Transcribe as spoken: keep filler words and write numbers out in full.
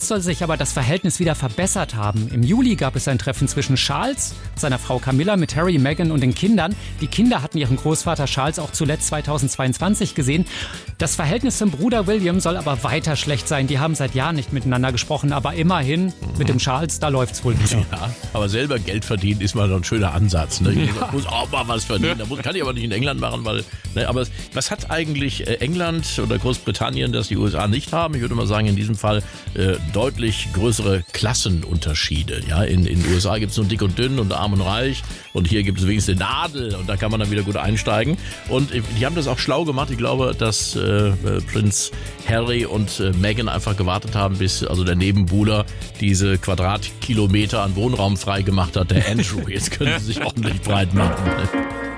soll sich aber das Verhältnis wieder verbessert haben. Im Juli gab es ein Treffen zwischen Charles, seiner Frau Camilla, mit Harry, Meghan und den Kindern. Die Kinder hatten ihren Großvater Charles auch zuletzt zweitausendzweiundzwanzig gesehen. Das Verhältnis zum Bruder William soll aber weiter schlecht sein. Die haben seit Jahren nicht miteinander gesprochen, aber immerhin mit dem Charles, da läuft's wohl wieder. Ja, aber selber Geld verdienen ist mal so ein schöner Ansatz. Ne? Ich ja. muss auch mal was verdienen. Da muss, kann ich aber nicht in England machen, weil. Ne, aber was hat eigentlich England oder Großbritannien, das die U S A nicht haben? Ich würde mal sagen, in diesem Fall äh, deutlich größere Klassenunterschiede. Ja, in in den U S A gibt es nur dick und dünn und arm und reich. Und hier gibt es wenigstens eine Nadel und da kann man dann wieder gut einsteigen. Und die haben das auch schlau gemacht. Ich glaube, dass äh, Prinz Harry und äh, Meghan einfach gewartet haben, bis also der Nebenbuhler diese Quadratkilometer an Wohnraum freigemacht hat, der Andrew. Jetzt können sie sich ordentlich breit machen. Ne?